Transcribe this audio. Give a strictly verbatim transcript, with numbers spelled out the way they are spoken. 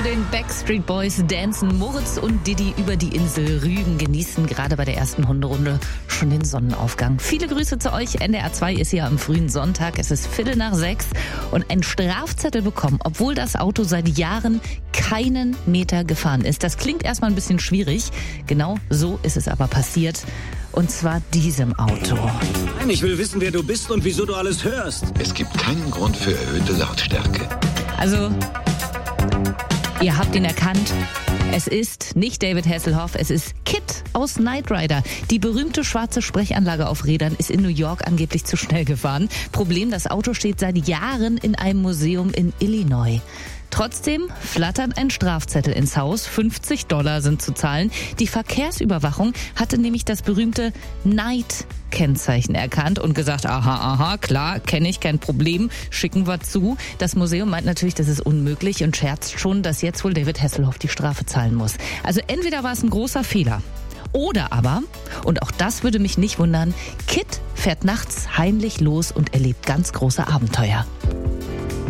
den Backstreet Boys dancen Moritz und Didi über die Insel Rügen, genießen gerade bei der ersten Hunderunde schon den Sonnenaufgang. Viele Grüße zu euch. N D R zwei ist hier am frühen Sonntag. Es ist Viertel nach sechs und ein Strafzettel bekommen, obwohl das Auto seit Jahren keinen Meter gefahren ist. Das klingt erstmal ein bisschen schwierig. Genau so ist es aber passiert. Und zwar diesem Auto. Ich will wissen, wer du bist und wieso du alles hörst. Es gibt keinen Grund für erhöhte Lautstärke. Also, ihr habt ihn erkannt. Es ist nicht David Hasselhoff, es ist Kid aus Knight Rider. Die berühmte schwarze Sprechanlage auf Rädern ist in New York angeblich zu schnell gefahren. Problem, das Auto steht seit Jahren in einem Museum in Illinois. Trotzdem flattert ein Strafzettel ins Haus. fünfzig Dollar sind zu zahlen. Die Verkehrsüberwachung hatte nämlich das berühmte Knight-Kennzeichen erkannt und gesagt, aha, aha, klar, kenne ich, kein Problem, schicken wir zu. Das Museum meint natürlich, das ist unmöglich und scherzt schon, dass jetzt wohl David Hasselhoff die Strafe zahlen muss. Also entweder war es ein großer Fehler oder aber, und auch das würde mich nicht wundern, Kid fährt nachts heimlich los und erlebt ganz große Abenteuer.